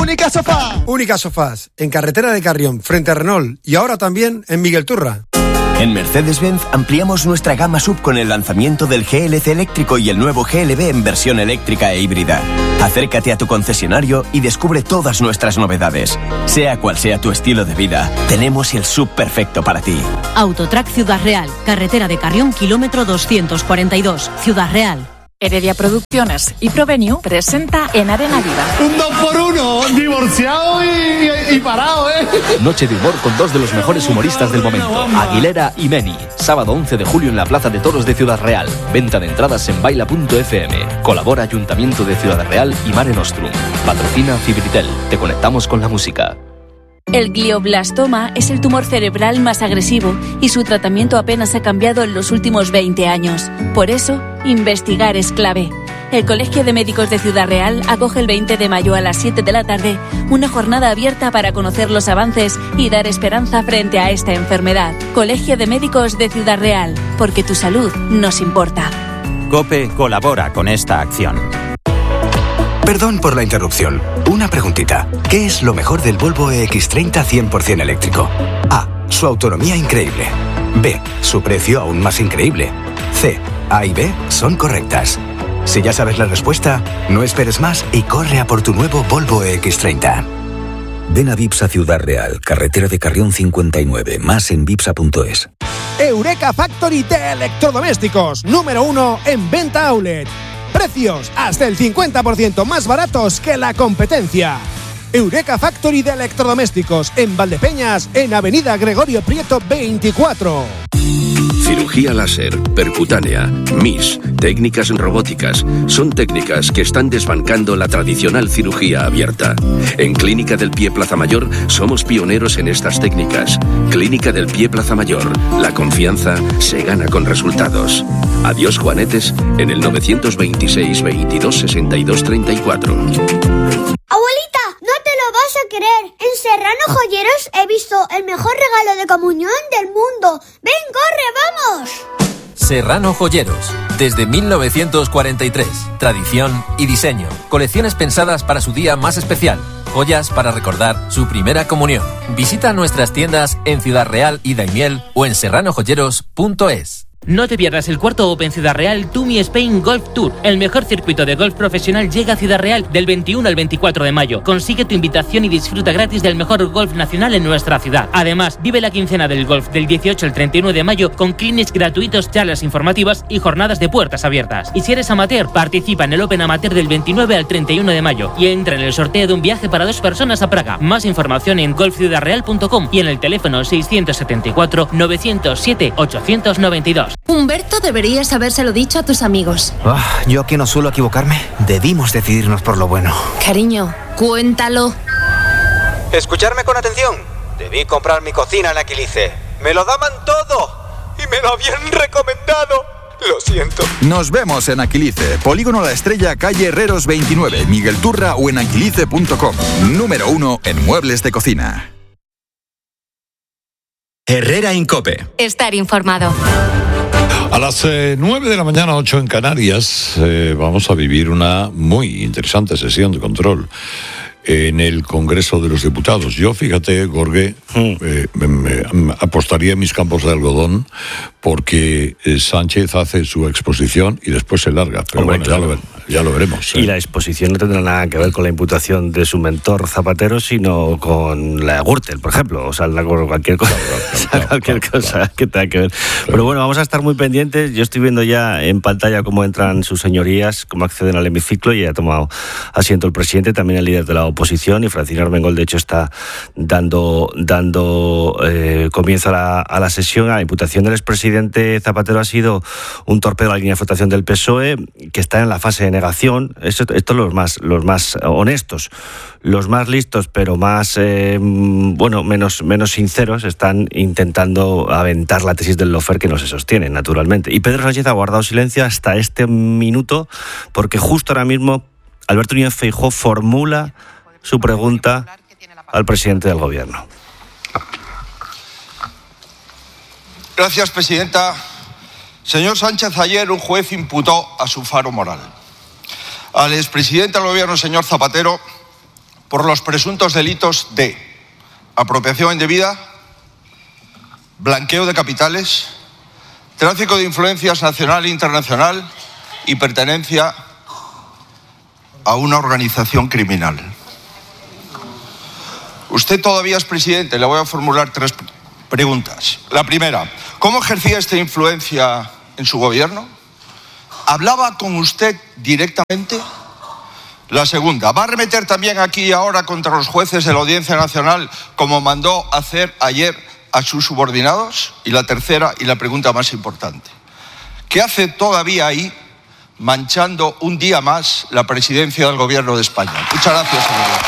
Única Sofá. Única Sofás, en Carretera de Carrión, frente a Renault, y ahora también en Miguel Turra. En Mercedes-Benz ampliamos nuestra gama SUV con el lanzamiento del GLC eléctrico y el nuevo GLB en versión eléctrica e híbrida. Acércate a tu concesionario y descubre todas nuestras novedades. Sea cual sea tu estilo de vida, tenemos el SUV perfecto para ti. Autotrack Ciudad Real, Carretera de Carrión, kilómetro 242, Ciudad Real. Heredia Producciones y Provenue presenta En Arena Viva. Un 2x1, divorciado y parado, ¿eh? Noche de humor con dos de los mejores humoristas del momento, Aguilera y Meni. Sábado 11 de julio en la Plaza de Toros de Ciudad Real. Venta de entradas en baila.fm. Colabora Ayuntamiento de Ciudad Real y Mare Nostrum. Patrocina Fibritel. Te conectamos con la música. El glioblastoma es el tumor cerebral más agresivo y su tratamiento apenas ha cambiado en los últimos 20 años. Por eso, investigar es clave. El Colegio de Médicos de Ciudad Real acoge el 20 de mayo a las 7 de la tarde una jornada abierta para conocer los avances y dar esperanza frente a esta enfermedad. Colegio de Médicos de Ciudad Real, porque tu salud nos importa. COPE colabora con esta acción. Perdón por la interrupción. Una preguntita. ¿Qué es lo mejor del Volvo EX30 100% eléctrico? A. Su autonomía increíble. B. Su precio aún más increíble. C. A y B son correctas. Si ya sabes la respuesta, no esperes más y corre a por tu nuevo Volvo EX30. Ven a Vipsa Ciudad Real, Carretera de Carrión 59, más en vipsa.es. Eureka Factory de electrodomésticos, número 1 en venta outlet. Precios hasta el 50% más baratos que la competencia. Eureka Factory de electrodomésticos en Valdepeñas, en Avenida Gregorio Prieto 24. Cirugía láser, percutánea, MIS, técnicas robóticas, son técnicas que están desbancando la tradicional cirugía abierta. En Clínica del Pie Plaza Mayor somos pioneros en estas técnicas. Clínica del Pie Plaza Mayor, la confianza se gana con resultados. Adiós Juanetes en el 926 22 62 34. Abuelita, no te lo vas a creer. En Serrano Joyeros he visto el mejor regalo de comunión del mundo. ¡Ven, corre, vamos! Serrano Joyeros. Desde 1943. Tradición y diseño. Colecciones pensadas para su día más especial. Joyas para recordar su primera comunión. Visita nuestras tiendas en Ciudad Real y Daimiel o en serranojoyeros.es. No te pierdas el cuarto Open Ciudad Real TUMI Spain Golf Tour. El mejor circuito de golf profesional llega a Ciudad Real del 21 al 24 de mayo. Consigue tu invitación y disfruta gratis del mejor golf nacional en nuestra ciudad. Además, vive la quincena del golf del 18 al 31 de mayo con clinics gratuitos, charlas informativas y jornadas de puertas abiertas. Y si eres amateur, participa en el Open Amateur del 29 al 31 de mayo y entra en el sorteo de un viaje para 2 personas a Praga. Más información en golfciudadreal.com y en el teléfono 674 907 892. Humberto, deberías habérselo dicho a tus amigos. Yo que no suelo equivocarme, debimos decidirnos por lo bueno. Cariño, cuéntalo. Escucharme con atención. Debí comprar mi cocina en Aquilice. Me lo daban todo y me lo habían recomendado. Lo siento. Nos vemos en Aquilice, Polígono La Estrella, calle Herreros 29, Miguel Turra o en aquilice.com. Número 1 en muebles de cocina. Herrera Incope. Estar informado. A las 9 de la mañana, 8 en Canarias, vamos a vivir una muy interesante sesión de control en el Congreso de los Diputados. Yo, fíjate, Gorge, me apostaría en mis campos de algodón porque Sánchez hace su exposición y después se larga. Pero hombre, bueno, claro. ya lo veremos. Y la exposición no tendrá nada que ver con la imputación de su mentor Zapatero, sino con la de Gürtel, por ejemplo. O sea, cualquier cosa, cosa que tenga que ver. Claro. Pero bueno, vamos a estar muy pendientes. Yo estoy viendo ya en pantalla cómo entran sus señorías, cómo acceden al hemiciclo, y ha tomado asiento el presidente, también el líder de la oposición, y Francina Armengol, de hecho, está dando comienzo a la sesión. A la imputación del expresidente Zapatero ha sido un torpedo a la línea de flotación del PSOE, que está en la fase de negación. Estos los más honestos, los más listos, pero más menos sinceros, están intentando aventar la tesis del lawfare, que no se sostiene, naturalmente. Y Pedro Sánchez ha guardado silencio hasta este minuto, porque justo ahora mismo Alberto Núñez Feijóo formula su pregunta al presidente del gobierno. Gracias, presidenta. Señor Sánchez, ayer un juez imputó a su faro moral al expresidente del gobierno, señor Zapatero, por los presuntos delitos de apropiación indebida, blanqueo de capitales, tráfico de influencias nacional e internacional y pertenencia a una organización criminal. Usted todavía es presidente. Le voy a formular 3 preguntas. La primera, ¿cómo ejercía esta influencia en su gobierno? ¿Hablaba con usted directamente? La segunda, ¿va a arremeter también aquí y ahora contra los jueces de la Audiencia Nacional como mandó hacer ayer a sus subordinados? Y la tercera, y la pregunta más importante, ¿qué hace todavía ahí manchando un día más la presidencia del Gobierno de España? Muchas gracias, señoría.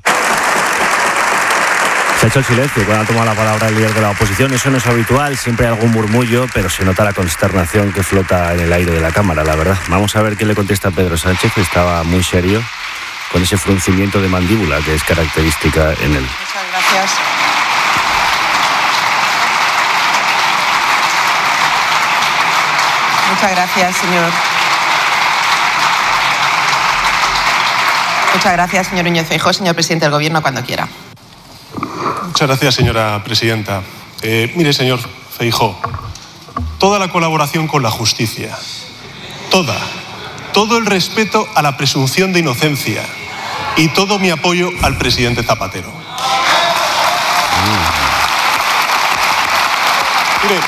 Se ha hecho el silencio cuando ha tomado la palabra el líder de la oposición. Eso no es habitual, siempre hay algún murmullo, pero se nota la consternación que flota en el aire de la Cámara, la verdad. Vamos a ver qué le contesta Pedro Sánchez, que estaba muy serio, con ese fruncimiento de mandíbula que es característica en él. Muchas gracias. Muchas gracias, señor. Muchas gracias, señor Núñez Feijóo. Señor presidente del Gobierno, cuando quiera. Muchas gracias, señora presidenta. Mire, señor Feijóo, toda la colaboración con la justicia, todo el respeto a la presunción de inocencia y todo mi apoyo al presidente Zapatero. Mire,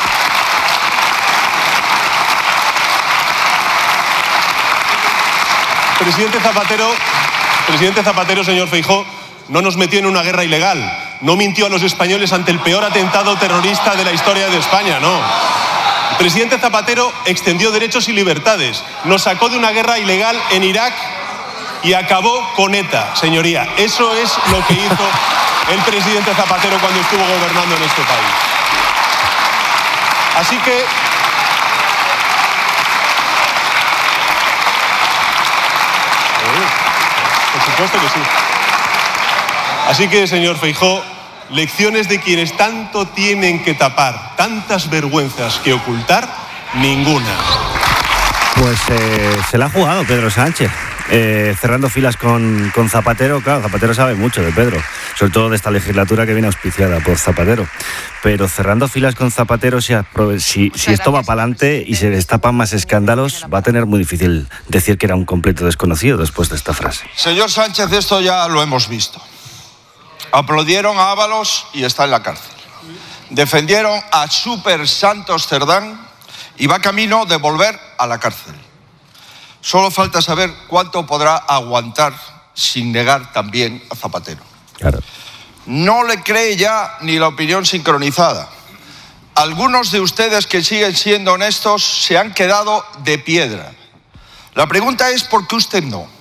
presidente Zapatero, señor Feijóo, no nos metió en una guerra ilegal. No mintió a los españoles ante el peor atentado terrorista de la historia de España, no. El presidente Zapatero extendió derechos y libertades, nos sacó de una guerra ilegal en Irak y acabó con ETA, señoría. Eso es lo que hizo el presidente Zapatero cuando estuvo gobernando en este país. Así que... por supuesto que sí. Así que, señor Feijóo, lecciones de quienes tanto tienen que tapar, tantas vergüenzas que ocultar, ninguna. Pues se la ha jugado Pedro Sánchez, cerrando filas con Zapatero. Claro, Zapatero sabe mucho de Pedro, sobre todo de esta legislatura que viene auspiciada por Zapatero. Pero cerrando filas con Zapatero, si esto va para adelante y se destapan más escándalos, va a tener muy difícil decir que era un completo desconocido después de esta frase. Señor Sánchez, esto ya lo hemos visto. Aplaudieron a Ábalos y está en la cárcel. Defendieron a Super Santos Cerdán y va camino de volver a la cárcel. Solo falta saber cuánto podrá aguantar sin negar también a Zapatero. Claro. No le cree ya ni la opinión sincronizada. Algunos de ustedes que siguen siendo honestos se han quedado de piedra. La pregunta es ¿por qué usted no?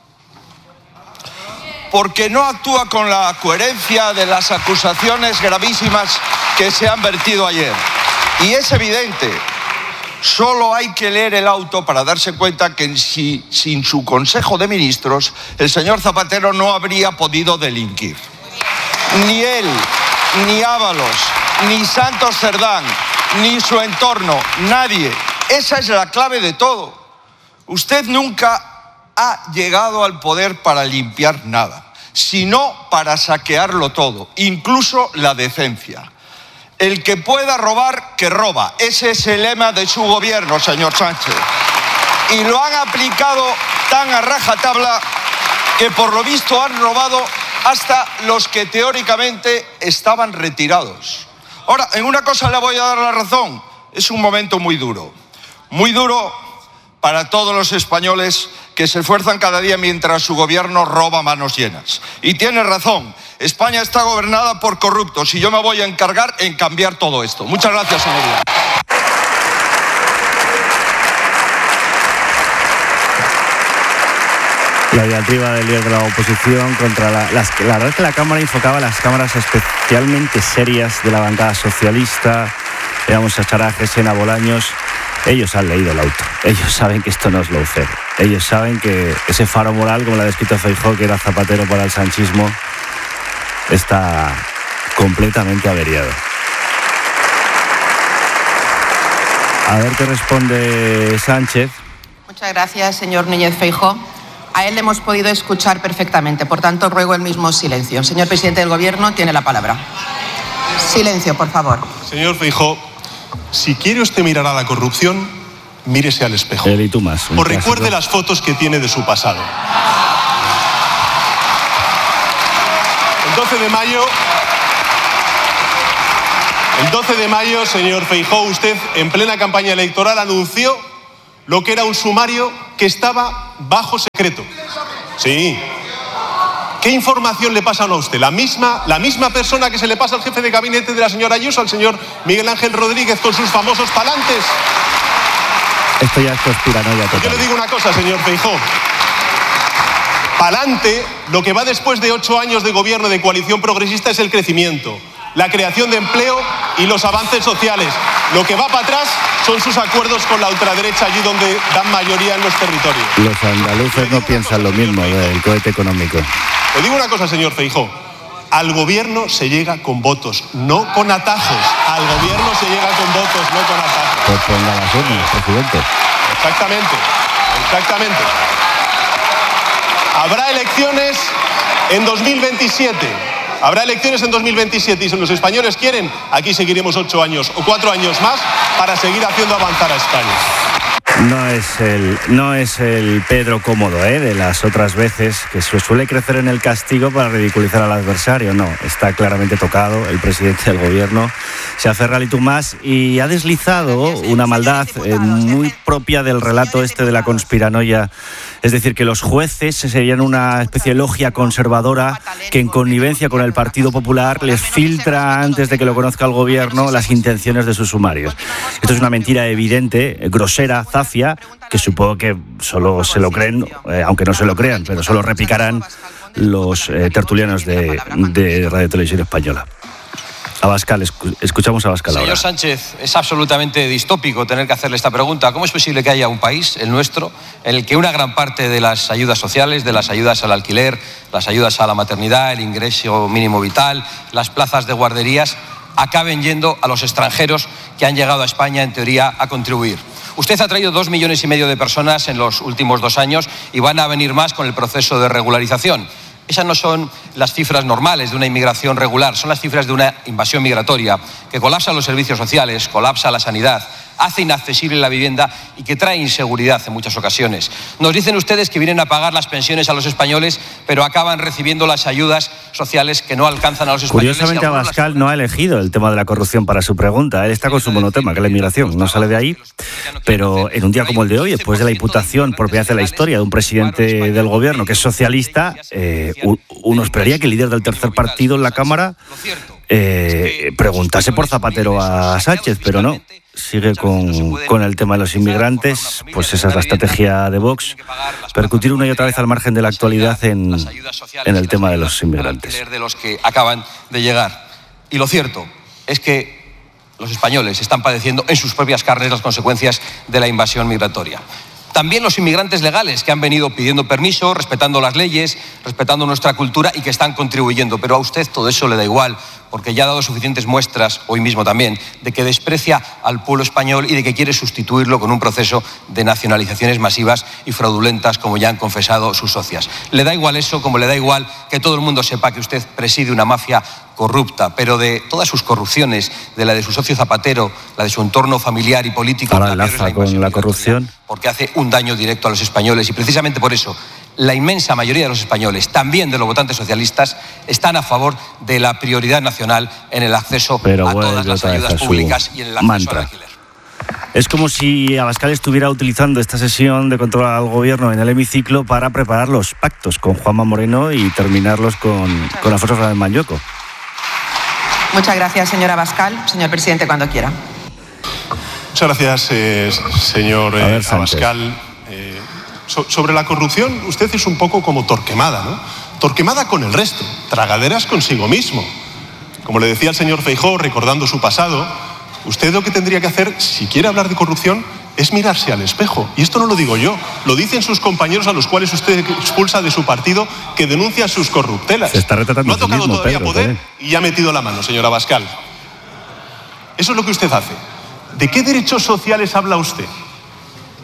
Porque no actúa con la coherencia de las acusaciones gravísimas que se han vertido ayer. Y es evidente, solo hay que leer el auto para darse cuenta que sin su Consejo de Ministros, el señor Zapatero no habría podido delinquir. Ni él, ni Ábalos, ni Santos Cerdán, ni su entorno, nadie. Esa es la clave de todo. Usted nunca ha llegado al poder para limpiar nada, sino para saquearlo todo, incluso la decencia. El que pueda robar, que roba. Ese es el lema de su gobierno, señor Sánchez. Y lo han aplicado tan a rajatabla que por lo visto han robado hasta los que teóricamente estaban retirados. Ahora, en una cosa le voy a dar la razón. Es un momento muy duro para todos los españoles que se esfuerzan cada día mientras su gobierno roba manos llenas. Y tiene razón, España está gobernada por corruptos y yo me voy a encargar en cambiar todo esto. Muchas gracias, señoría. La diatriba del líder de la oposición contra la verdad es que la Cámara enfocaba las cámaras especialmente serias de la bancada socialista. Veamos a Charajes, a Bolaños. Ellos han leído el auto. Ellos saben que esto no es lawfare. Ellos saben que ese faro moral, como lo ha descrito Feijóo, que era Zapatero para el sanchismo, está completamente averiado. A ver qué responde Sánchez. Muchas gracias, señor Núñez Feijóo. A él le hemos podido escuchar perfectamente, por tanto ruego el mismo silencio. Señor presidente del Gobierno, tiene la palabra. Silencio, por favor. Señor Feijóo, si quiere usted mirar a la corrupción, mírese al espejo. Él y tú más. O recuerde las fotos que tiene de su pasado. El 12 de mayo, señor Feijóo, usted en plena campaña electoral anunció lo que era un sumario que estaba bajo secreto. Sí. ¿Qué información le pasan a usted? La misma persona que se le pasa al jefe de gabinete de la señora Ayuso, al señor Miguel Ángel Rodríguez, con sus famosos palantes. Esto ya es conspiranoia total. Yo le digo una cosa, señor Feijóo. Pa'lante, lo que va después de 8 años de gobierno de coalición progresista es el crecimiento, la creación de empleo y los avances sociales. Lo que va para atrás son sus acuerdos con la ultraderecha allí donde dan mayoría en los territorios. Los andaluces no piensan lo mismo del cohete económico. Le digo una cosa, señor Feijóo. Al gobierno se llega con votos, no con atajos. Al gobierno se llega con votos, no con atajos. Pues ponga las urnas, presidente. Exactamente. Habrá elecciones en 2027. Y si los españoles quieren, aquí seguiremos 8 años o 4 años más para seguir haciendo avanzar a España. No es el Pedro cómodo, de las otras veces, que suele crecer en el castigo para ridiculizar al adversario. No, está claramente tocado. El presidente del gobierno se aferra al y tú más y ha deslizado una maldad muy propia del relato de la conspiranoia. Es decir, que los jueces serían una especie de logia conservadora que en connivencia con el Partido Popular les filtra antes de que lo conozca el gobierno las intenciones de sus sumarios. Esto es una mentira evidente, grosera, zafia, que supongo que solo se lo creen, aunque no se lo crean, pero solo repicarán los tertulianos de Radio Televisión Española. Abascal, escuchamos a Abascal ahora. Señor Sánchez, es absolutamente distópico tener que hacerle esta pregunta. ¿Cómo es posible que haya un país, el nuestro, en el que una gran parte de las ayudas sociales, de las ayudas al alquiler, las ayudas a la maternidad, el ingreso mínimo vital, las plazas de guarderías, acaben yendo a los extranjeros que han llegado a España, en teoría, a contribuir? Usted ha traído 2,5 millones de personas en los últimos 2 años y van a venir más con el proceso de regularización. Esas no son las cifras normales de una inmigración regular, son las cifras de una invasión migratoria que colapsa los servicios sociales, colapsa la sanidad, hace inaccesible la vivienda y que trae inseguridad en muchas ocasiones. Nos dicen ustedes que vienen a pagar las pensiones a los españoles, pero acaban recibiendo las ayudas sociales que no alcanzan a los españoles. Curiosamente, Abascal no ha elegido el tema de la corrupción para su pregunta. Él está con su monotema, que es la inmigración. No sale de ahí, pero en un día como el de hoy, después de la imputación por primera vez en la historia de un presidente del gobierno que es socialista, uno esperaría que el líder del tercer partido en la Cámara preguntase por Zapatero a Sánchez, pero no. Sigue con el tema de los inmigrantes. Pues esa es la estrategia de Vox, percutir una y otra vez al margen de la actualidad en el tema de los inmigrantes. De los que acaban de llegar. Y lo cierto es que los españoles están padeciendo en sus propias carnes las consecuencias de la invasión migratoria. También los inmigrantes legales que han venido pidiendo permiso, respetando las leyes, respetando nuestra cultura y que están contribuyendo. Pero a usted todo eso le da igual, porque ya ha dado suficientes muestras, hoy mismo también, de que desprecia al pueblo español y de que quiere sustituirlo con un proceso de nacionalizaciones masivas y fraudulentas, como ya han confesado sus socias. Le da igual eso, como le da igual que todo el mundo sepa que usted preside una mafia corrupta, pero de todas sus corrupciones, de la de su socio Zapatero, la de su entorno familiar y político... Ahora enlaza con la corrupción. Porque hace un daño directo a los españoles y precisamente por eso la inmensa mayoría de los españoles, también de los votantes socialistas, están a favor de la prioridad nacional en el acceso a todas las ayudas públicas y en el acceso al alquiler. Es como si Abascal estuviera utilizando esta sesión de control al gobierno en el hemiciclo para preparar los pactos con Juanma Moreno y terminarlos con Alfonso Fernández Mañueco. Muchas gracias, señor Abascal. Señor presidente, cuando quiera. Muchas gracias, señor Abascal. Sobre la corrupción, usted es un poco como Torquemada, ¿no? Torquemada con el resto, tragaderas consigo mismo. Como le decía el señor Feijóo, recordando su pasado, usted lo que tendría que hacer, si quiere hablar de corrupción, es mirarse al espejo. Y esto no lo digo yo, lo dicen sus compañeros a los cuales usted expulsa de su partido, que denuncian sus corruptelas. Se está retratando. No ha tocado todavía poder y ya ha metido la mano, señor Abascal. Eso es lo que usted hace. ¿De qué derechos sociales habla usted?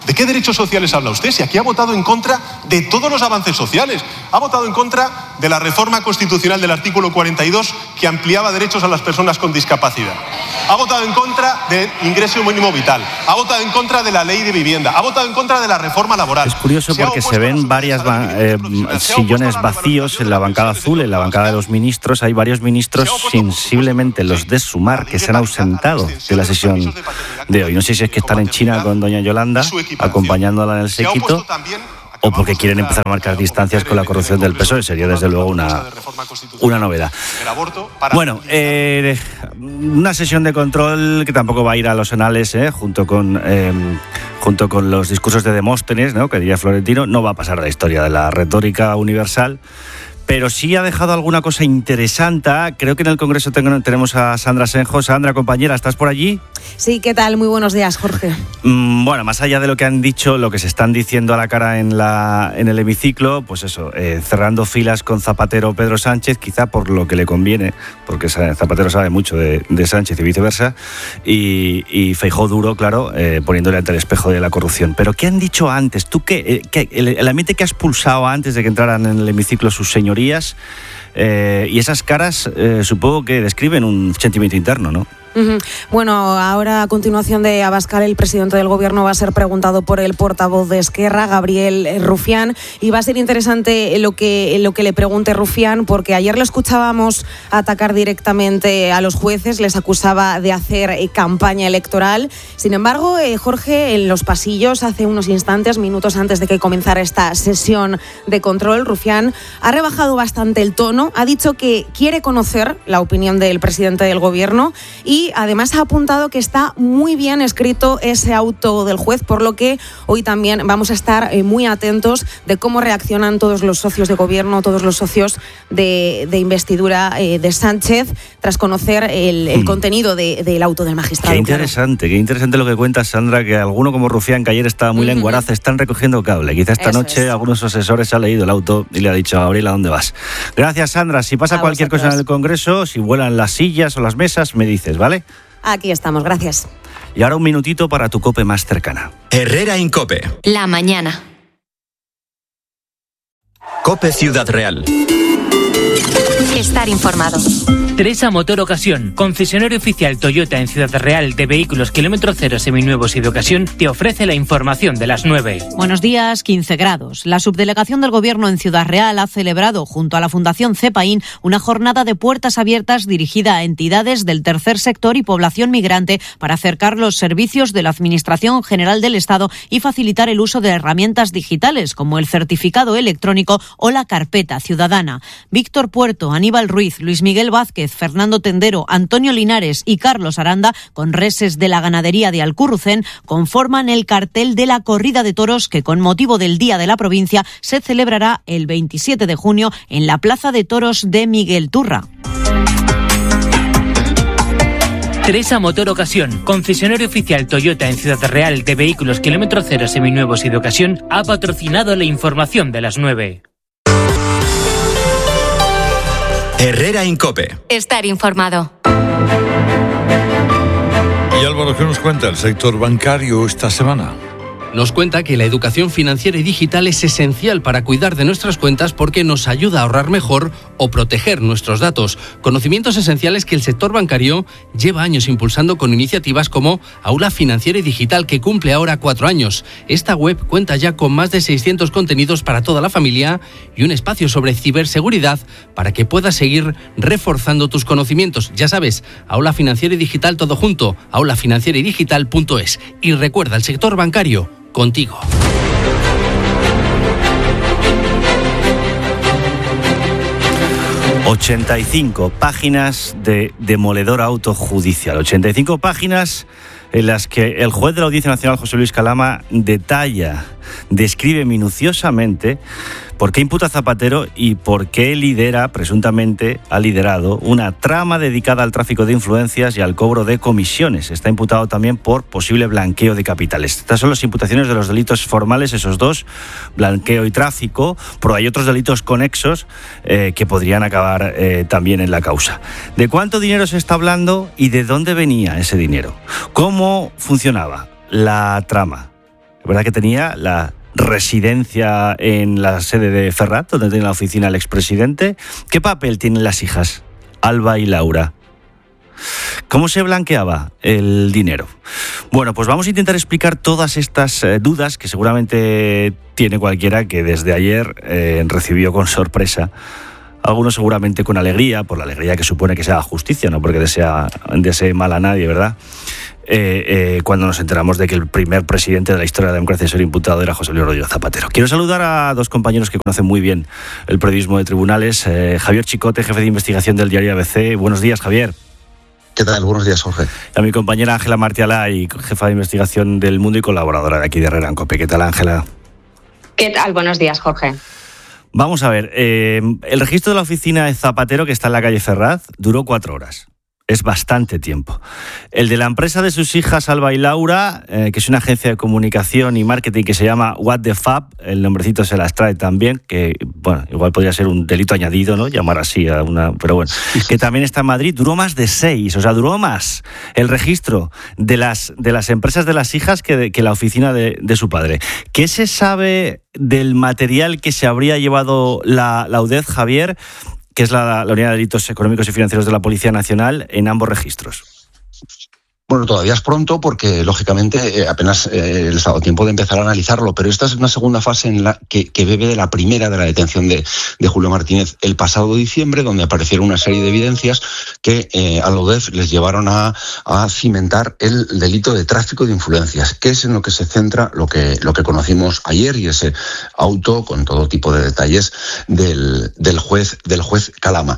¿De qué derechos sociales habla usted? Si aquí ha votado en contra de todos los avances sociales. Ha votado en contra de la reforma constitucional del artículo 42 que ampliaba derechos a las personas con discapacidad. Ha votado en contra del ingreso mínimo vital. Ha votado en contra de la ley de vivienda. Ha votado en contra de la reforma laboral. Es curioso porque se ven varios sillones vacíos en la bancada azul, en la bancada de los ministros. Hay varios ministros, sensiblemente los de Sumar, que se han ausentado de la sesión de hoy. No sé si es que están en China con doña Yolanda, acompañándola en el séquito, o porque quieren empezar a marcar distancias con la corrupción del PSOE. Sería desde luego una novedad. Bueno, una sesión de control que tampoco va a ir a los anales, junto con los discursos de Demóstenes, ¿no?, que diría Florentino. No va a pasar a la historia de la retórica universal, pero sí ha dejado alguna cosa interesante. Creo que en el Congreso tenemos a Sandra Senjo. Sandra, compañera, ¿estás por allí? Sí, ¿qué tal? Muy buenos días, Jorge. Bueno, más allá de lo que han dicho, lo que se están diciendo a la cara en el hemiciclo, pues eso, cerrando filas con Zapatero Pedro Sánchez, quizá por lo que le conviene, porque Zapatero sabe mucho de Sánchez y viceversa, y Feijóo duro, claro, poniéndole ante el espejo de la corrupción. Pero ¿qué han dicho antes? ¿Tú el ambiente que has pulsado antes de que entraran en el hemiciclo sus señorías, y esas caras, supongo que describen un sentimiento interno, ¿no? Bueno, ahora a continuación de Abascal, el presidente del gobierno va a ser preguntado por el portavoz de Esquerra, Gabriel Rufián, y va a ser interesante lo que le pregunte Rufián, porque ayer lo escuchábamos atacar directamente a los jueces, les acusaba de hacer campaña electoral. Sin embargo, Jorge, en los pasillos, hace unos instantes, minutos antes de que comenzara esta sesión de control, Rufián ha rebajado bastante el tono, ha dicho que quiere conocer la opinión del presidente del gobierno y además ha apuntado que está muy bien escrito ese auto del juez, por lo que hoy también vamos a estar muy atentos de cómo reaccionan todos los socios de gobierno, todos los socios de investidura de Sánchez, tras conocer el contenido del auto del magistrado. Qué interesante lo que cuenta Sandra, que alguno como Rufián, que ayer estaba muy lenguaraz, están recogiendo cable. Quizá esta noche algunos asesores han leído el auto y le ha dicho a Gabriel, ¿a dónde vas? Gracias, Sandra. Si pasa cualquier cosa en el Congreso, si vuelan las sillas o las mesas, me dices, ¿vale? Aquí estamos, gracias. Y ahora un minutito para tu COPE más cercana. Herrera Incope. La mañana. COPE Ciudad Real. Estar informado. Teresa Motor Ocasión, concesionario oficial Toyota en Ciudad Real de vehículos kilómetro cero seminuevos y de ocasión, te ofrece la información de las 9. Buenos días, 15 grados. La subdelegación del Gobierno en Ciudad Real ha celebrado, junto a la Fundación CEPAIN, una jornada de puertas abiertas dirigida a entidades del tercer sector y población migrante para acercar los servicios de la Administración General del Estado y facilitar el uso de herramientas digitales como el certificado electrónico o la carpeta ciudadana. Víctor Puerto, Aníbal Ruiz, Luis Miguel Vázquez, Fernando Tendero, Antonio Linares y Carlos Aranda, con reses de la ganadería de Alcurrucén, conforman el cartel de la corrida de toros que, con motivo del Día de la Provincia, se celebrará el 27 de junio en la Plaza de Toros de Miguel Turra. Teresa Motor Ocasión, concesionario oficial Toyota en Ciudad Real de vehículos kilómetro cero seminuevos y de ocasión, ha patrocinado la información de las 9. Herrera Incope. Estar informado. Y Álvaro, ¿qué nos cuenta el sector bancario esta semana? Nos cuenta que la educación financiera y digital es esencial para cuidar de nuestras cuentas porque nos ayuda a ahorrar mejor o proteger nuestros datos. Conocimientos esenciales que el sector bancario lleva años impulsando con iniciativas como Aula Financiera y Digital, que cumple ahora 4 años. Esta web cuenta ya con más de 600 contenidos para toda la familia y un espacio sobre ciberseguridad para que puedas seguir reforzando tus conocimientos. Ya sabes, Aula Financiera y Digital todo junto, aulafinancieraydigital.es. Y recuerda, el sector bancario, contigo. ...85 páginas de demoledor auto judicial. 85 páginas en las que el juez de la Audiencia Nacional, José Luis Calama, describe minuciosamente por qué imputa a Zapatero y por qué presuntamente ha liderado una trama dedicada al tráfico de influencias y al cobro de comisiones. Está imputado también por posible blanqueo de capitales. Estas son las imputaciones de los delitos formales, esos dos, blanqueo y tráfico, pero hay otros delitos conexos que podrían acabar también en la causa. ¿De cuánto dinero se está hablando y de dónde venía ese dinero? ¿Cómo funcionaba la trama? Es verdad que tenía la residencia en la sede de Ferraz, donde tiene la oficina el expresidente. ¿Qué papel tienen las hijas, Alba y Laura? ¿Cómo se blanqueaba el dinero? Bueno, pues vamos a intentar explicar todas estas dudas que seguramente tiene cualquiera que desde ayer recibió con sorpresa. Algunos seguramente con alegría, por la alegría que supone que se haga justicia, no porque desee mal a nadie, ¿verdad? Cuando nos enteramos de que el primer presidente de la historia de la democracia a ser imputado era José Luis Rodríguez Zapatero. Quiero saludar a dos compañeros que conocen muy bien el periodismo de tribunales. Javier Chicote, jefe de investigación del diario ABC. Buenos días, Javier. ¿Qué tal? Buenos días, Jorge. A mi compañera Ángela Martialay, jefa de investigación del Mundo y colaboradora de aquí de Herrera en COPE. ¿Qué tal, Ángela? ¿Qué tal? Buenos días, Jorge. Vamos a ver, el registro de la oficina de Zapatero, que está en la calle Ferraz, duró 4 horas. Es bastante tiempo. El de la empresa de sus hijas, Alba y Laura, que es una agencia de comunicación y marketing que se llama What the Fab, el nombrecito se las trae también, que bueno, igual podría ser un delito añadido, ¿no? Llamar así a una, pero bueno, que también está en Madrid, duró más de 6, o sea, duró más el registro de las empresas de las hijas que la oficina de su padre. ¿Qué se sabe del material que se habría llevado la UDEF, Javier, que es la Unidad de Delitos Económicos y Financieros de la Policía Nacional, en ambos registros? Bueno, todavía es pronto porque, lógicamente, apenas les ha dado tiempo de empezar a analizarlo, pero esta es una segunda fase en la que bebe de la primera, de la detención de Julio Martínez el pasado diciembre, donde aparecieron una serie de evidencias que a la UDEF les llevaron a cimentar el delito de tráfico de influencias, que es en lo que se centra lo que conocimos ayer, y ese auto con todo tipo de detalles del juez Calama.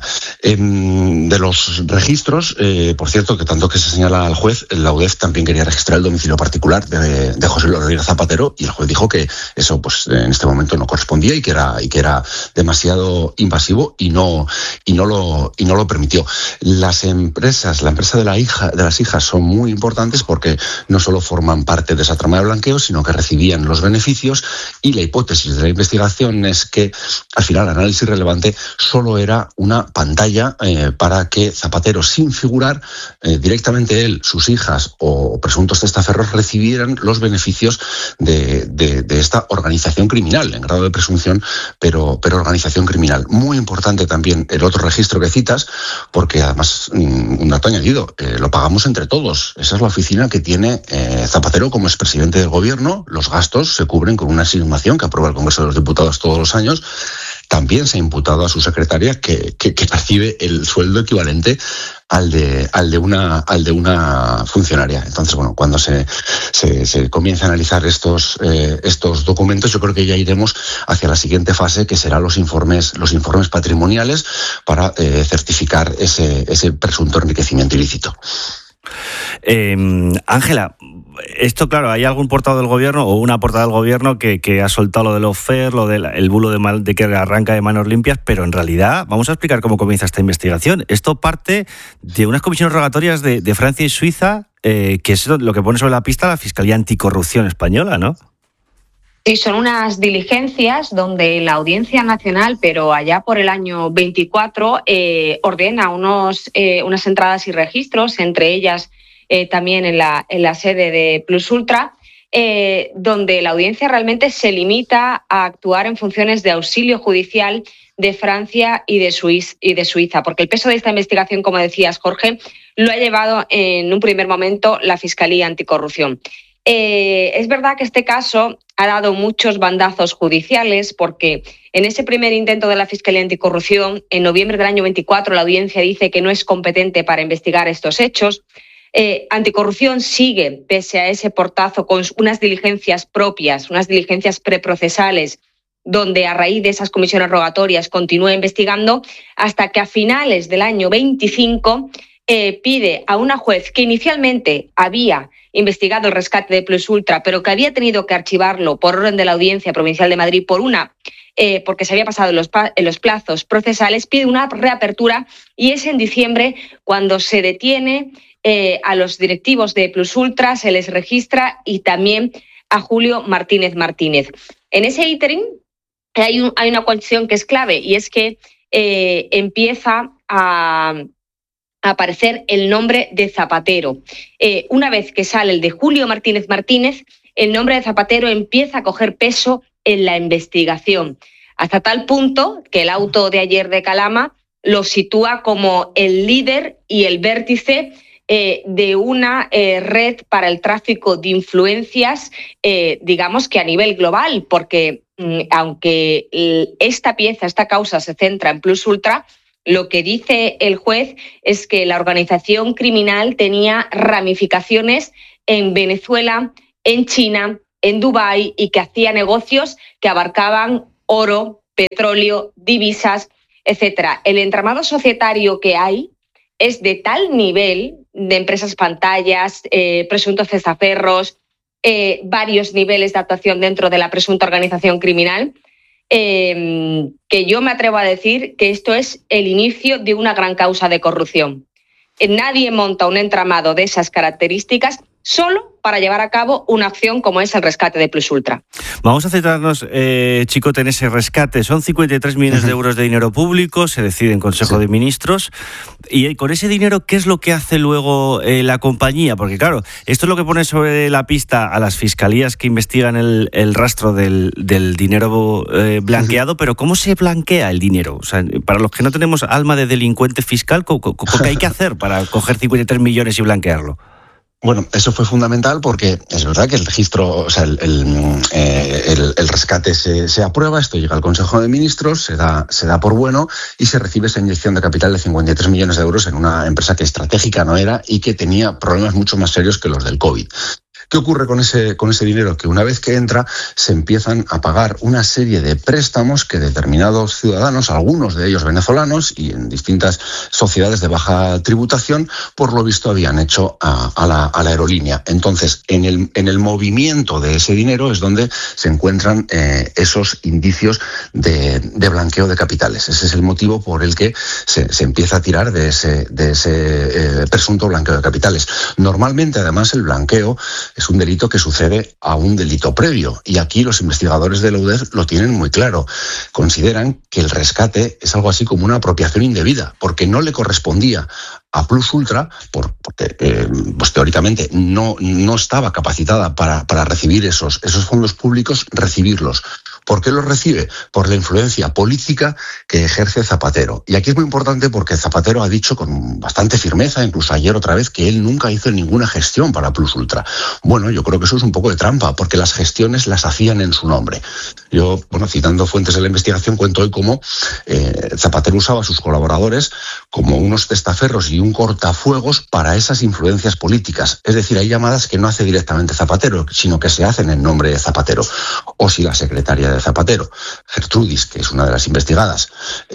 De los registros, por cierto, que tanto que se señala al juez, la UDEF también quería registrar el domicilio particular de José Luis Rodríguez Zapatero, y el juez dijo que eso pues en este momento no correspondía y que era demasiado invasivo y no lo permitió. La empresa de las hijas son muy importantes porque no solo forman parte de esa trama de blanqueo, sino que recibían los beneficios, y la hipótesis de la investigación es que al final el análisis relevante solo era una pantalla para que Zapatero, sin figurar directamente él, sus hijas o presuntos testaferros, recibieran los beneficios de esta organización criminal, en grado de presunción, pero organización criminal. Muy importante también el otro registro que citas, porque además, un dato añadido, lo pagamos entre todos. Esa es la oficina que tiene Zapatero como expresidente del gobierno. Los gastos se cubren con una asignación que aprueba el Congreso de los Diputados todos los años. También se ha imputado a su secretaria que percibe el sueldo equivalente al de una funcionaria. Entonces, bueno, cuando se comience a analizar estos documentos, yo creo que ya iremos hacia la siguiente fase, que será los informes patrimoniales para certificar ese presunto enriquecimiento ilícito. Ángela, esto, claro, hay algún portavoz del gobierno o una portavoz del gobierno que ha soltado lo del ofer, lo del bulo de que arranca de manos limpias, pero en realidad vamos a explicar cómo comienza esta investigación. Esto parte de unas comisiones rogatorias de Francia y Suiza, que es lo que pone sobre la pista la Fiscalía Anticorrupción española, ¿no? Sí, son unas diligencias donde la Audiencia Nacional, pero allá por el año 24, ordena unas entradas y registros, entre ellas también en la sede de Plus Ultra, donde la audiencia realmente se limita a actuar en funciones de auxilio judicial de Francia y de Suiza, porque el peso de esta investigación, como decías, Jorge, lo ha llevado en un primer momento la Fiscalía Anticorrupción. Es verdad que este caso ha dado muchos bandazos judiciales, porque en ese primer intento de la Fiscalía Anticorrupción, en noviembre del año 24, la audiencia dice que no es competente para investigar estos hechos. Anticorrupción sigue, pese a ese portazo, con unas diligencias propias, unas diligencias preprocesales, donde a raíz de esas comisiones rogatorias continúa investigando, hasta que a finales del año 25 pide a una juez que inicialmente había investigado el rescate de Plus Ultra, pero que había tenido que archivarlo por orden de la Audiencia Provincial de Madrid porque se había pasado en los plazos procesales, pide una reapertura, y es en diciembre cuando se detiene a los directivos de Plus Ultra, se les registra, y también a Julio Martínez. En ese ínterin hay una cuestión que es clave, y es que empieza a aparecer el nombre de Zapatero. Una vez que sale el de Julio Martínez, el nombre de Zapatero empieza a coger peso en la investigación, hasta tal punto que el auto de ayer de Calama lo sitúa como el líder y el vértice de una red para el tráfico de influencias, digamos que a nivel global, porque aunque esta causa se centra en Plus Ultra, lo que dice el juez es que la organización criminal tenía ramificaciones en Venezuela, en China, en Dubái, y que hacía negocios que abarcaban oro, petróleo, divisas, etcétera. El entramado societario que hay es de tal nivel de empresas pantallas, presuntos testaferros, varios niveles de actuación dentro de la presunta organización criminal, que yo me atrevo a decir que esto es el inicio de una gran causa de corrupción. Nadie monta un entramado de esas características solo para llevar a cabo una acción como es el rescate de Plus Ultra. Vamos a centrarnos, Chicote, en ese rescate. Son 53 millones de euros de dinero público, se decide en Consejo de Ministros. Y con ese dinero, ¿qué es lo que hace luego la compañía? Porque claro, esto es lo que pone sobre la pista a las fiscalías que investigan el rastro del dinero blanqueado, pero ¿cómo se blanquea el dinero? O sea, para los que no tenemos alma de delincuente fiscal, ¿qué hay que hacer para coger 53 millones y blanquearlo? Bueno, eso fue fundamental porque es verdad que el registro, o sea, el rescate se aprueba, esto llega al Consejo de Ministros, se da por bueno y se recibe esa inyección de capital de 53 millones de euros en una empresa que estratégica no era y que tenía problemas mucho más serios que los del COVID. ¿Qué ocurre con ese dinero? Que una vez que entra se empiezan a pagar una serie de préstamos que determinados ciudadanos, algunos de ellos venezolanos y en distintas sociedades de baja tributación, por lo visto habían hecho a la aerolínea. Entonces, en el movimiento de ese dinero es donde se encuentran esos indicios de blanqueo de capitales. Ese es el motivo por el que se empieza a tirar de ese presunto blanqueo de capitales. Normalmente, además, el blanqueo es un delito que sucede a un delito previo. Y aquí los investigadores de la UDEF lo tienen muy claro. Consideran que el rescate es algo así como una apropiación indebida, porque no le correspondía a Plus Ultra, porque pues teóricamente no estaba capacitada para recibir esos fondos públicos, recibirlos. ¿Por qué los recibe? Por la influencia política que ejerce Zapatero. Y aquí es muy importante porque Zapatero ha dicho con bastante firmeza, incluso ayer otra vez, que él nunca hizo ninguna gestión para Plus Ultra. Bueno, yo creo que eso es un poco de trampa, porque las gestiones las hacían en su nombre. Yo, citando fuentes de la investigación, cuento hoy cómo Zapatero usaba a sus colaboradores como unos testaferros y un cortafuegos para esas influencias políticas. Es decir, hay llamadas que no hace directamente Zapatero, sino que se hacen en nombre de Zapatero. O si la secretaria de Zapatero, Gertrudis, que es una de las investigadas,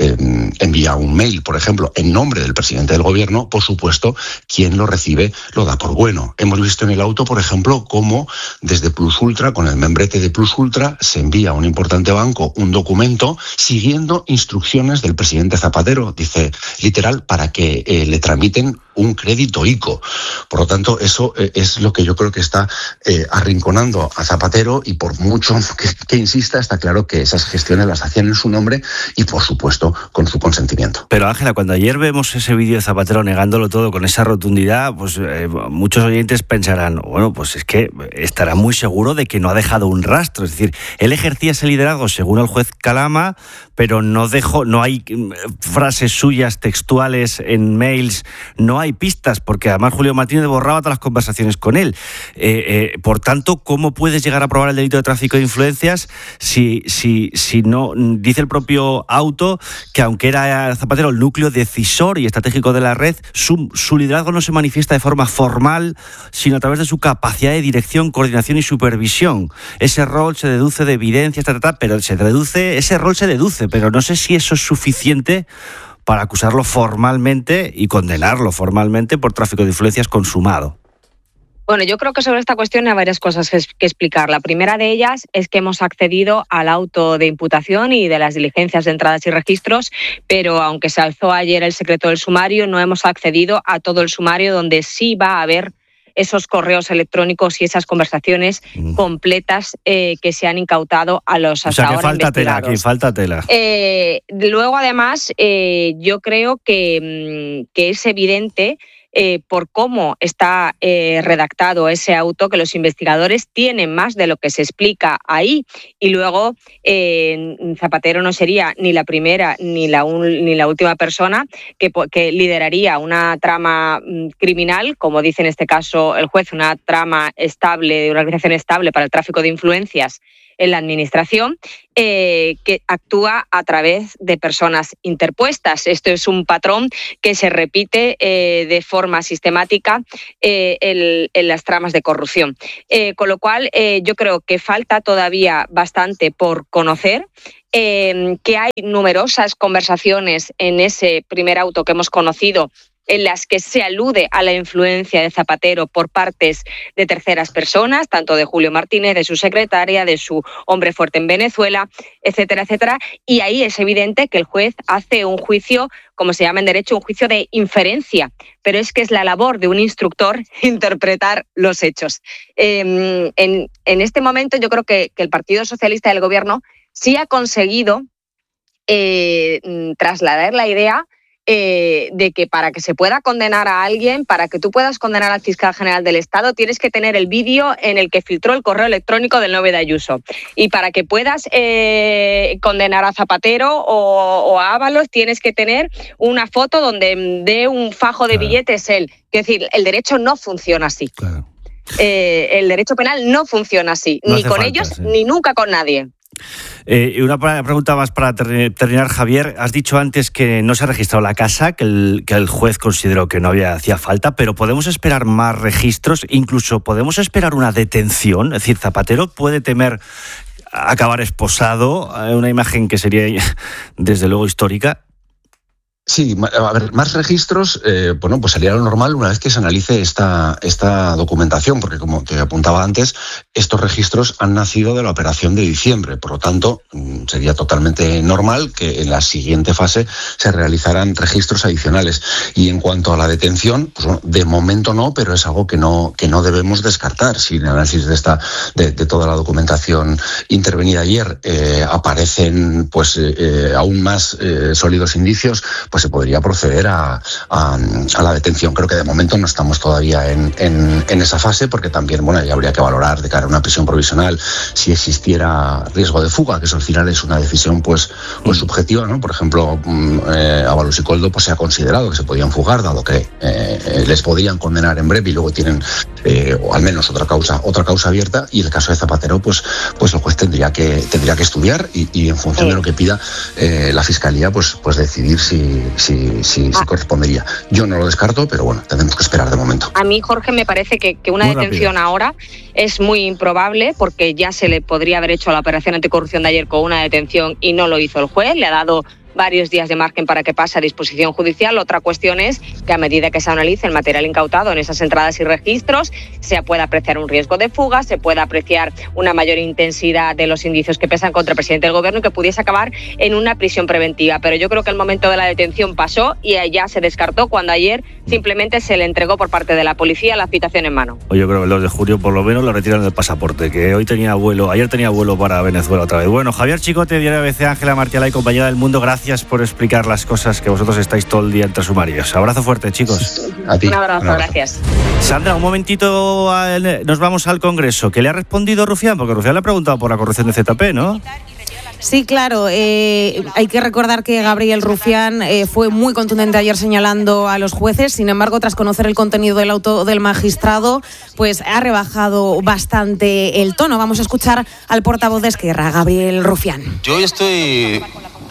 envía un mail, por ejemplo, en nombre del presidente del gobierno, por supuesto, quien lo recibe lo da por bueno. Hemos visto en el auto, por ejemplo, cómo desde Plus Ultra, con el membrete de Plus Ultra, se envía a un importante banco un documento siguiendo instrucciones del presidente Zapatero, dice literal, para que le tramiten un crédito ICO. Por lo tanto, eso es lo que yo creo que está arrinconando a Zapatero, y por mucho que insista, está claro que esas gestiones las hacían en su nombre y, por supuesto, con su consentimiento. Pero, Ángela, cuando ayer vemos ese vídeo de Zapatero negándolo todo con esa rotundidad, pues muchos oyentes pensarán, bueno, pues es que estará muy seguro de que no ha dejado un rastro. Es decir, él ejercía ese liderazgo según el juez Calama, pero no hay frases suyas textuales en mails, no hay pistas, porque además Julio Martínez borraba todas las conversaciones con él. Por tanto, ¿cómo puedes llegar a probar el delito de tráfico de influencias si no? Dice el propio auto que aunque era Zapatero el núcleo decisor y estratégico de la red, su liderazgo no se manifiesta de forma formal, sino a través de su capacidad de dirección, coordinación y supervisión. Ese rol se deduce de evidencias, pero ese rol se deduce, pero no sé si eso es suficiente para acusarlo formalmente y condenarlo formalmente por tráfico de influencias consumado. Bueno, yo creo que sobre esta cuestión hay varias cosas que explicar. La primera de ellas es que hemos accedido al auto de imputación y de las diligencias de entradas y registros, pero aunque se alzó ayer el secreto del sumario, no hemos accedido a todo el sumario, donde sí va a haber esos correos electrónicos y esas conversaciones completas que se han incautado a los hasta ahora investigados. Que falta tela. Luego, además, yo creo que es evidente por cómo está redactado ese auto, que los investigadores tienen más de lo que se explica ahí. Y luego Zapatero no sería ni la primera ni la última persona que lideraría una trama criminal, como dice en este caso el juez, una trama estable, de una organización estable para el tráfico de influencias en la administración, que actúa a través de personas interpuestas. Esto es un patrón que se repite de forma sistemática en las tramas de corrupción. Con lo cual, yo creo que falta todavía bastante por conocer, que hay numerosas conversaciones en ese primer auto que hemos conocido en las que se alude a la influencia de Zapatero por partes de terceras personas, tanto de Julio Martínez, de su secretaria, de su hombre fuerte en Venezuela, etcétera, etcétera. Y ahí es evidente que el juez hace un juicio, como se llama en derecho, un juicio de inferencia, pero es que es la labor de un instructor interpretar los hechos. En este momento yo creo que el Partido Socialista del Gobierno sí ha conseguido trasladar la idea de que para que se pueda condenar a alguien, para que tú puedas condenar al fiscal general del Estado, tienes que tener el vídeo en el que filtró el correo electrónico del 9 de Ayuso. Y para que puedas condenar a Zapatero o a Ábalos, tienes que tener una foto donde dé un fajo de billetes él. Es decir, el derecho no funciona así. Claro. El derecho penal no funciona así, no ni con falta, ellos, ni nunca con nadie. Y una pregunta más para terminar, Javier. Has dicho antes que no se ha registrado la casa, que el juez consideró que no hacía falta, pero ¿podemos esperar más registros? Incluso ¿podemos esperar una detención? Es decir, ¿Zapatero puede temer acabar esposado? Una imagen que sería, desde luego, histórica. Sí, a ver, más registros, pues sería lo normal una vez que se analice esta documentación, porque como te apuntaba antes, estos registros han nacido de la operación de diciembre, por lo tanto, sería totalmente normal que en la siguiente fase se realizaran registros adicionales. Y en cuanto a la detención, pues bueno, de momento no, pero es algo que no debemos descartar. Si en el análisis de toda la documentación intervenida ayer aparecen aún más sólidos indicios, pues se podría proceder a la detención. Creo que de momento no estamos todavía en esa fase, porque también ya habría que valorar de cara a una prisión provisional si existiera riesgo de fuga, que eso al final es una decisión pues subjetiva, ¿no? Por ejemplo, Ábalos y Koldo se ha considerado que se podían fugar, dado que les podrían condenar en breve y luego tienen o al menos otra causa abierta, y el caso de Zapatero pues el juez tendría que estudiar y en función de lo que pida la Fiscalía pues decidir si correspondería. Yo no lo descarto, pero bueno, tendremos que esperar de momento. A mí, Jorge, me parece que una detención ahora es muy improbable, porque ya se le podría haber hecho la operación anticorrupción de ayer con una detención y no lo hizo el juez, le ha dado varios días de margen para que pase a disposición judicial. Otra cuestión es que a medida que se analice el material incautado en esas entradas y registros, se pueda apreciar un riesgo de fuga, se pueda apreciar una mayor intensidad de los indicios que pesan contra el presidente del gobierno y que pudiese acabar en una prisión preventiva. Pero yo creo que el momento de la detención pasó y ya se descartó cuando ayer simplemente se le entregó por parte de la policía la citación en mano. Yo creo que los de julio por lo menos lo retiraron del pasaporte, que ayer tenía vuelo para Venezuela otra vez. Bueno, Javier Chicote, Diario ABC, Ángela Martialay, compañera del Mundo, gracias por explicar las cosas que vosotros estáis todo el día entre sumarios. Abrazo fuerte, chicos. A ti. Un abrazo, gracias. Sandra, un momentito, nos vamos al Congreso. ¿Qué le ha respondido Rufián? Porque Rufián le ha preguntado por la corrupción de ZP, ¿no? Sí, claro. Hay que recordar que Gabriel Rufián fue muy contundente ayer señalando a los jueces. Sin embargo, tras conocer el contenido del auto del magistrado, pues ha rebajado bastante el tono. Vamos a escuchar al portavoz de Esquerra, Gabriel Rufián. Yo estoy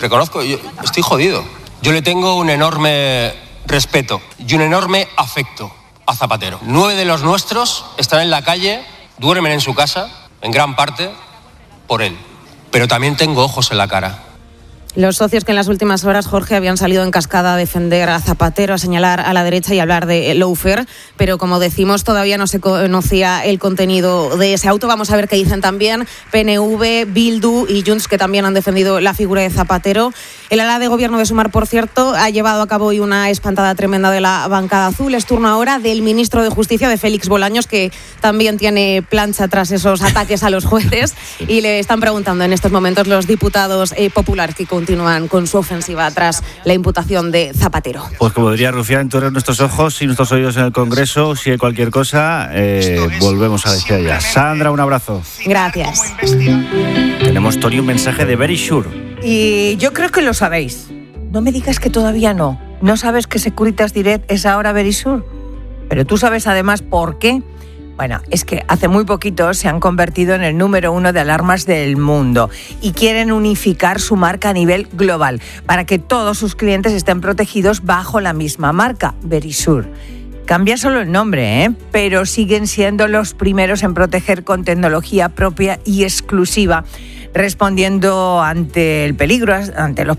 jodido. Yo le tengo un enorme respeto y un enorme afecto a Zapatero. 9 de los nuestros están en la calle, duermen en su casa, en gran parte por él. Pero también tengo ojos en la cara. Los socios que en las últimas horas, Jorge, habían salido en cascada a defender a Zapatero, a señalar a la derecha y a hablar de lawfare, pero como decimos, todavía no se conocía el contenido de ese auto. Vamos a ver qué dicen también PNV, Bildu y Junts, que también han defendido la figura de Zapatero. El ala de gobierno de Sumar, por cierto, ha llevado a cabo hoy una espantada tremenda de la bancada azul. Es turno ahora del ministro de Justicia, de Félix Bolaños, que también tiene plancha tras esos ataques a los jueces, y le están preguntando en estos momentos los diputados populares que continúan con su ofensiva tras la imputación de Zapatero. Pues como diría Rufián, tú eres nuestros ojos y nuestros oídos en el Congreso. Si hay cualquier cosa, volvemos a decir allá. Sandra, un abrazo. Gracias. Tenemos, Tony, un mensaje de Very Sure. Y yo creo que lo sabéis. No me digas que todavía no. ¿No sabes que Securitas Direct es ahora Verisure? Pero tú sabes además por qué. Bueno, es que hace muy poquito se han convertido en el número 1 de alarmas del mundo y quieren unificar su marca a nivel global para que todos sus clientes estén protegidos bajo la misma marca, Verisure. Cambia solo el nombre, pero siguen siendo los primeros en proteger con tecnología propia y exclusiva, respondiendo ante el peligro, ante los